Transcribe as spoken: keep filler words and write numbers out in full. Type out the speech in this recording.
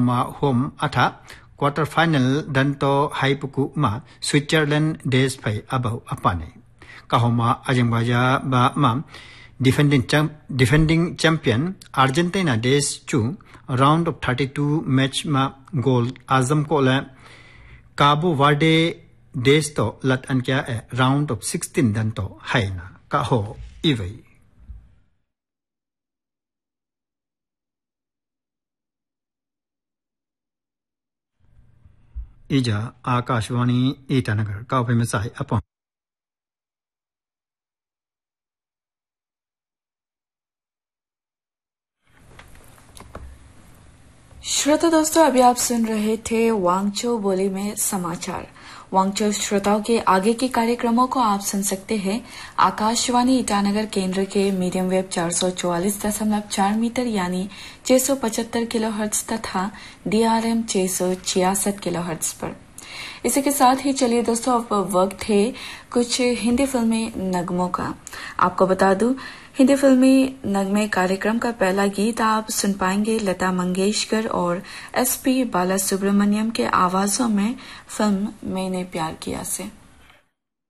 kahoma home atha quarter final danto haipuku ma Switzerland days pai abau apane kahoma ajangbaja ba ma defending champ, defending champion Argentina days chu round of thirty-two match ma goal azam ko la Cabo Verde days to lat an kya e round of sixteen danto haina kaho ivai ija Akashvani Itanagar ka phai masai apon श्रोता दोस्तों, अभी आप सुन रहे थे वांगचो बोली में समाचार। वांगचो श्रोताओं के आगे के कार्यक्रमों को आप सुन सकते हैं आकाशवाणी ईटानगर केंद्र के मीडियम वेव चार सौ चौवालीस दशमलव चार मीटर यानी छह सौ पचहत्तर किलो हर्ट्ज तथा डीआरएम छह सौ छियासठ किलो हर्ट्ज पर। इसी के साथ ही चलिए दोस्तों, अब वक्त है कुछ हिंदी फिल्मी नगमों का। आपको बता दूं, हिंदी फिल्मी नगमे कार्यक्रम का पहला गीत आप सुन पाएंगे लता मंगेशकर और एस पी बाला सुब्रमण्यम के आवाजों में फिल्म मैंने प्यार किया से।